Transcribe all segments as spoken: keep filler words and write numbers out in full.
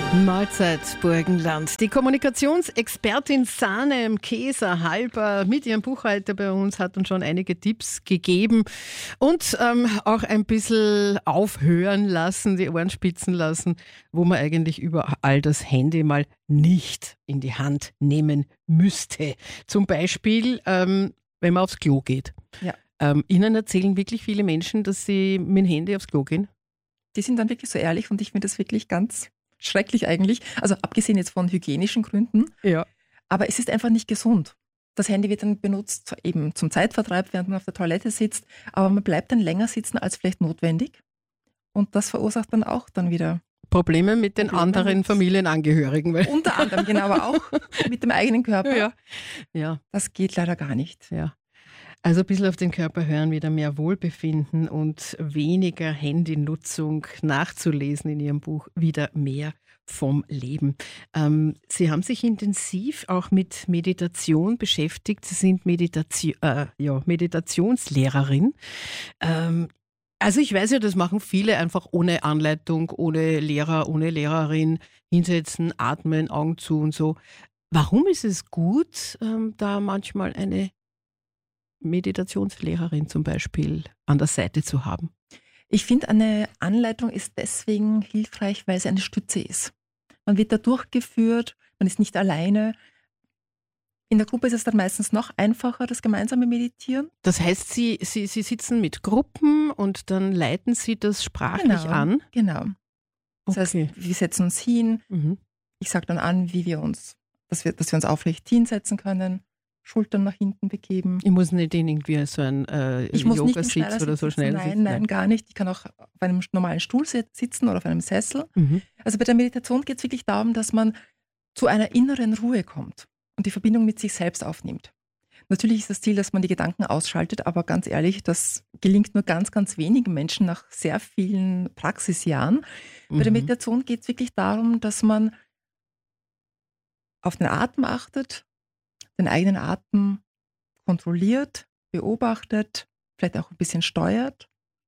Mahlzeit Burgenland. Die Kommunikationsexpertin Sanem Keser-Halper mit ihrem Buchhalter bei uns hat uns schon einige Tipps gegeben und ähm, auch ein bisschen aufhören lassen, die Ohren spitzen lassen, wo man eigentlich überall das Handy mal nicht in die Hand nehmen müsste. Zum Beispiel, ähm, wenn man aufs Klo geht. Ja. Ähm, Ihnen erzählen wirklich viele Menschen, dass sie mit dem Handy aufs Klo gehen? Die sind dann wirklich so ehrlich und ich finde das wirklich ganz schrecklich eigentlich. Also abgesehen jetzt von hygienischen Gründen. Ja. Aber es ist einfach nicht gesund. Das Handy wird dann benutzt eben zum Zeitvertreib, während man auf der Toilette sitzt. Aber man bleibt dann länger sitzen als vielleicht notwendig. Und das verursacht dann auch dann wieder Probleme mit den Probleme anderen mit- Familienangehörigen. Weil unter anderem, genau, aber auch mit dem eigenen Körper. ja. Ja. Das geht leider gar nicht. Ja. Also ein bisschen auf den Körper hören, wieder mehr Wohlbefinden und weniger Handynutzung nachzulesen in Ihrem Buch, wieder mehr vom Leben. Ähm, Sie haben sich intensiv auch mit Meditation beschäftigt. Sie sind Meditation, äh, ja, Meditationslehrerin. Ähm, also ich weiß ja, das machen viele einfach ohne Anleitung, ohne Lehrer, ohne Lehrerin. Hinsetzen, atmen, Augen zu und so. Warum ist es gut, ähm, da manchmal eine Meditationslehrerin zum Beispiel an der Seite zu haben? Ich finde, eine Anleitung ist deswegen hilfreich, weil sie eine Stütze ist. Man wird da durchgeführt, man ist nicht alleine. In der Gruppe ist es dann meistens noch einfacher, das gemeinsame Meditieren. Das heißt, Sie, Sie, Sie sitzen mit Gruppen und dann leiten Sie das sprachlich an? Genau. Das Okay. heißt, wir setzen uns hin. Mhm. Ich sage dann an, wie wir uns, dass wir, dass wir uns aufrecht hinsetzen können, Schultern nach hinten begeben. Ich muss nicht in irgendwie so ein äh, Ich muss nicht im Yoga-Sitz Schneidersitz oder so sitzen. schnell Nein, sitzen. nein, gar nicht. Ich kann auch auf einem normalen Stuhl sit- sitzen oder auf einem Sessel. Mhm. Also bei der Meditation geht es wirklich darum, dass man zu einer inneren Ruhe kommt und die Verbindung mit sich selbst aufnimmt. Natürlich ist das Ziel, dass man die Gedanken ausschaltet, aber ganz ehrlich, das gelingt nur ganz, ganz wenigen Menschen nach sehr vielen Praxisjahren. Bei der Mhm. Meditation geht es wirklich darum, dass man auf den Atem achtet, den eigenen Atem kontrolliert, beobachtet, vielleicht auch ein bisschen steuert.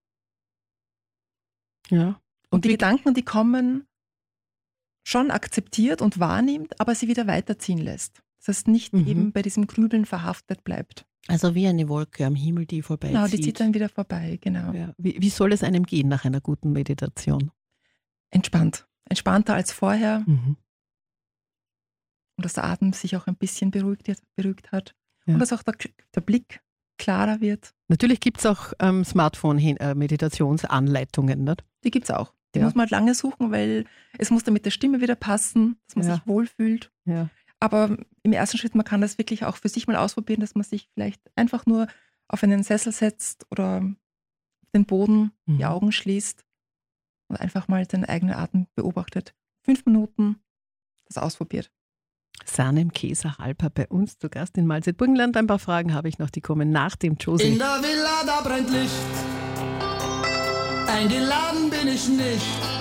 Ja. Und, Und die wie, Gedanken, die kommen, schon akzeptiert und wahrnimmt, aber sie wieder weiterziehen lässt. Das heißt, nicht Mhm. eben bei diesem Grübeln verhaftet bleibt. also wie eine Wolke am Himmel, die vorbeizieht. Genau, die zieht dann wieder vorbei, genau. Ja. Wie, wie soll es einem gehen nach einer guten Meditation? Entspannt. Entspannter als vorher Mhm. und dass der Atem sich auch ein bisschen beruhigt, beruhigt hat. Ja. Und dass auch der, der Blick klarer wird. Natürlich gibt es auch ähm, Smartphone-Meditationsanleitungen, nicht? Die gibt es auch. Die Ja. muss man halt lange suchen, weil es muss dann mit der Stimme wieder passen, dass man Ja. sich wohlfühlt. Ja. Aber im ersten Schritt, man kann das wirklich auch für sich mal ausprobieren, dass man sich vielleicht einfach nur auf einen Sessel setzt oder auf den Boden, Mhm. die Augen schließt und einfach mal den eigenen Atem beobachtet. Fünf Minuten das ausprobiert. Sanem Keser-Halper bei uns zu Gast in Mahlzeit Burgenland. Ein paar Fragen habe ich noch, die kommen nach dem In Josie. der Villa, da brennt Licht. Eingeladen bin ich nicht.